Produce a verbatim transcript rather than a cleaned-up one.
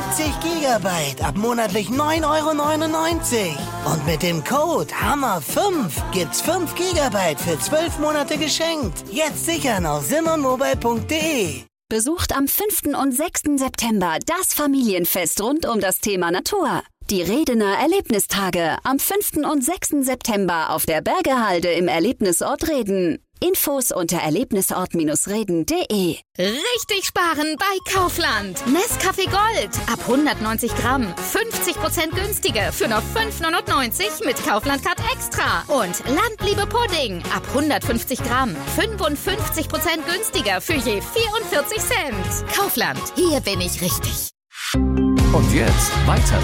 vierzig Gigabyte ab monatlich neun Euro neunundneunzig. Und mit dem Code Hammer fünf gibt's fünf Gigabyte für zwölf Monate geschenkt. Jetzt sichern auf simonmobile punkt de. Besucht am fünften und sechsten September das Familienfest rund um das Thema Natur. Die Redener Erlebnistage am fünften und sechsten September auf der Bergehalde im Erlebnisort Reden. Infos unter erlebnisort reden punkt de. Richtig sparen bei Kaufland. Nescafé Gold ab hundertneunzig Gramm. fünfzig Prozent günstiger für nur fünf neunundneunzig mit Kaufland Card Extra. Und Landliebe Pudding ab hundertfünfzig Gramm. fünfundfünfzig Prozent günstiger für je vierundvierzig Cent. Kaufland, hier bin ich richtig. Und jetzt weiter